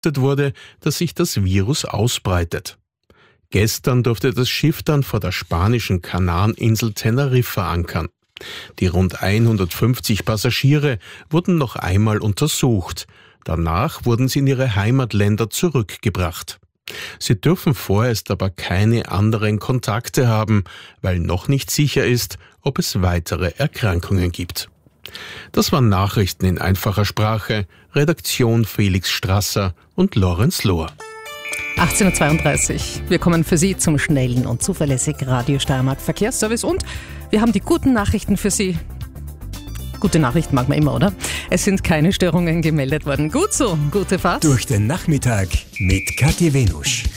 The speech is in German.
wurde, dass sich das Virus ausbreitet. Gestern durfte das Schiff dann vor der spanischen Kanareninsel Teneriffa ankern. Die rund 150 Passagiere wurden noch einmal untersucht. Danach wurden sie in ihre Heimatländer zurückgebracht. Sie dürfen vorerst aber keine anderen Kontakte haben, weil noch nicht sicher ist, ob es weitere Erkrankungen gibt. Das waren Nachrichten in einfacher Sprache. Redaktion Felix Strasser und Lorenz Lohr. 18.32 Uhr. Wir kommen für Sie zum schnellen und zuverlässigen Radio Steiermark Verkehrsservice und wir haben die guten Nachrichten für Sie. Gute Nachrichten mag man immer, oder? Es sind keine Störungen gemeldet worden. Gut so, gute Fahrt. Durch den Nachmittag mit Kathi Venusch.